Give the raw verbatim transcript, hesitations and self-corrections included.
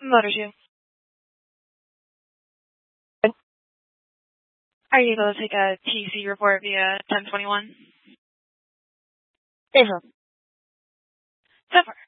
Motor two. Are you able to take a T C report via ten twenty-one? Affirm. So far.